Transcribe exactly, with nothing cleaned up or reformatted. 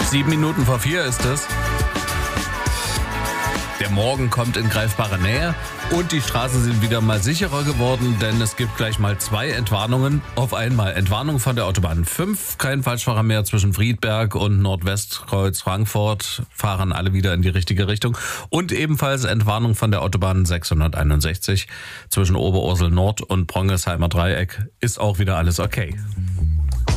Sieben Minuten vor vier ist es. Der Morgen kommt in greifbare Nähe und die Straßen sind wieder mal sicherer geworden, denn es gibt gleich mal zwei Entwarnungen auf einmal. Entwarnung von der Autobahn fünf, kein Falschfahrer mehr zwischen Friedberg und Nordwestkreuz Frankfurt, fahren alle wieder in die richtige Richtung. Und ebenfalls Entwarnung von der Autobahn sechshunderteinundsechzig zwischen Oberursel Nord und Brongersheimer Dreieck, ist auch wieder alles okay.